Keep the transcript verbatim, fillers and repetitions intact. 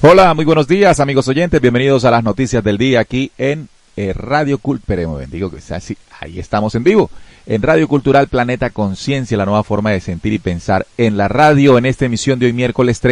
Hola, muy buenos días, amigos oyentes. Bienvenidos a las noticias del día aquí en eh, Radio Cult. Pero me digo que está así, ahí estamos en vivo. En Radio Cultural Planeta Conciencia, la nueva forma de sentir y pensar en la radio, en esta emisión de hoy miércoles treinta